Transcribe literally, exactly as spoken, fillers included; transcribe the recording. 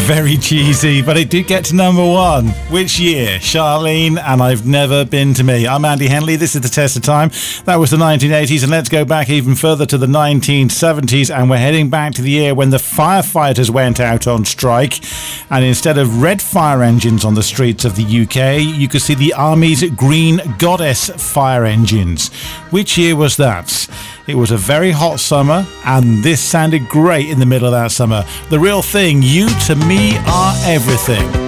Very cheesy, but it did get to number one. Which year? Charlene, and I've never been to me. I'm Andy Henley. This is the Test of Time. That was the nineteen eighties, and let's go back even further to the nineteen seventies, and we're heading back to the year when the firefighters went out on strike, and instead of red fire engines on the streets of the U K, you could see the Army's Green Goddess fire engines. Which year was that? It was a very hot summer, and this sounded great in the middle of that summer. The Real Thing, You to Me Are Everything.